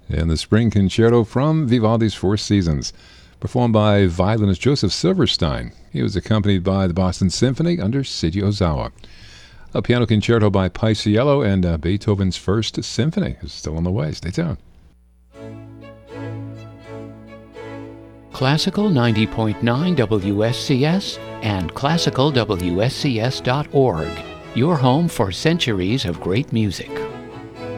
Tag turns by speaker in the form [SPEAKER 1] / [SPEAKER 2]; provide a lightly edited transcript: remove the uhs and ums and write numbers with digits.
[SPEAKER 1] and the Spring Concerto from Vivaldi's Four Seasons, performed by violinist Joseph Silverstein. He was accompanied by the Boston Symphony under Seiji Ozawa. A piano concerto by Paisiello and Beethoven's First Symphony is still on the way. Stay tuned.
[SPEAKER 2] Classical 90.9 WSCS and classicalwscs.org. Your home for centuries of great music.